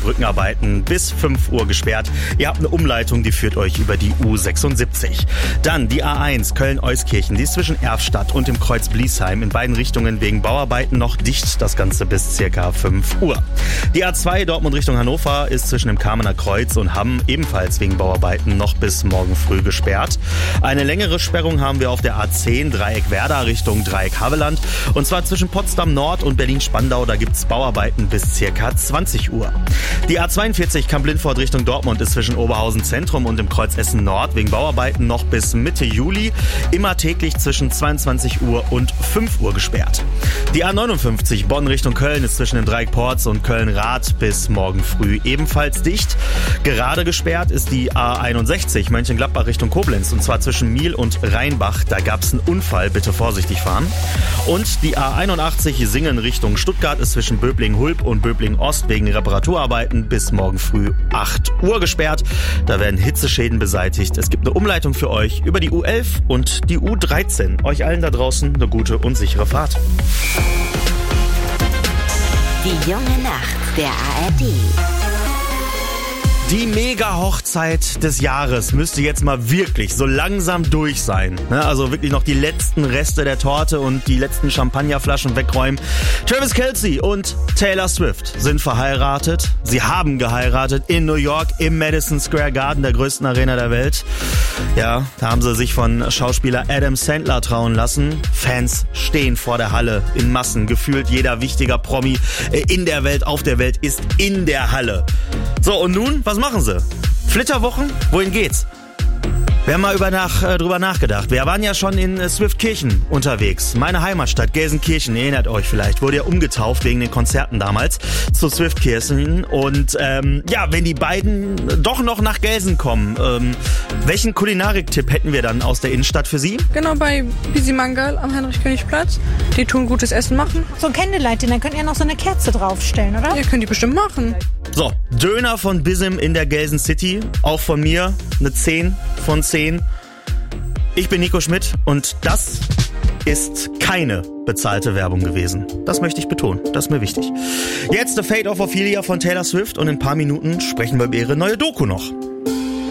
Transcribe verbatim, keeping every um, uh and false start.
Brückenarbeiten bis fünf Uhr gesperrt. Ihr habt eine Umleitung, die führt euch über die U sechsundsiebzig. Dann die A eins Köln-Euskirchen, die ist zwischen Erfstadt und dem Kreuz Bliesheim in beiden Richtungen wegen Bauarbeiten noch dicht, das Ganze bis circa fünf Uhr. Die A zwei Dortmund Richtung Hannover ist zwischen dem Kamener Kreuz und Hamm ebenfalls wegen Bauarbeiten noch bis morgen früh gesperrt. Eine längere Sperrung haben wir auf der A zehn Dreieck Werder Richtung Dreieck Havelland und zwar zwischen Potsdam Nord und Berlin-Spandau, da gibt's Bauarbeiten bis circa zwanzig Uhr. Die A zweiundvierzig Kamp-Lindfort Richtung Dortmund ist zwischen Oberhausen Zentrum und dem Kreuz Essen Nord wegen Bauarbeiten noch bis Mitte Juli, immer täglich zwischen zweiundzwanzig Uhr und fünf Uhr gesperrt. Die A neunundfünfzig Bonn Richtung Köln ist zwischen dem Dreieck Porz und Köln-Rath bis morgen früh ebenfalls dicht. Gerade gesperrt ist die A einundsechzig Mönchengladbach Richtung Koblenz und zwar zwischen Miel und Rheinbach. Da gab es einen Unfall, bitte vorsichtig fahren. Und die A einundachtzig Singen Richtung Stuttgart ist zwischen Böblingen-Hulb und Böblingen-Ost wegen Reparaturarbeiten bis morgen früh acht Uhr gesperrt. Da werden Hitzeschäden beseitigt. Es gibt eine Umleitung für euch über die U elf und die U dreizehn. Euch allen da draußen eine gute und sichere Fahrt. Die junge Nacht der A R D. Die Mega-Hochzeit des Jahres müsste jetzt mal wirklich so langsam durch sein. Also wirklich noch die letzten Reste der Torte und die letzten Champagnerflaschen wegräumen. Travis Kelce und Taylor Swift sind verheiratet. Sie haben geheiratet in New York im Madison Square Garden, der größten Arena der Welt. Ja, da haben sie sich von Schauspieler Adam Sandler trauen lassen. Fans stehen vor der Halle in Massen. Gefühlt jeder wichtiger Promi in der Welt, auf der Welt ist in der Halle. So, und nun, was machen sie? Flitterwochen? Wohin geht's? Wir haben mal über nach, äh, drüber nachgedacht. Wir waren ja schon in äh, Swiftkirchen unterwegs. Meine Heimatstadt Gelsenkirchen, ihr erinnert euch vielleicht, wurde ja umgetauft wegen den Konzerten damals zu Swiftkirchen. Und ähm, ja, wenn die beiden doch noch nach Gelsen kommen, ähm, welchen Kulinarik-Tipp hätten wir dann aus der Innenstadt für Sie? Genau, bei Bisi Mangal am Heinrich-König-Platz. Die tun gutes Essen machen. So ein Candlelight, dann könnt ihr noch so eine Kerze draufstellen, oder? Ja, könnt ihr bestimmt machen. So, Döner von Bisim in der Gelsen City. Auch von mir eine zehn von zehn. Ich bin Nico Schmidt und das ist keine bezahlte Werbung gewesen. Das möchte ich betonen, das ist mir wichtig. Jetzt The Fate of Ophelia von Taylor Swift und in ein paar Minuten sprechen wir über ihre neue Doku noch.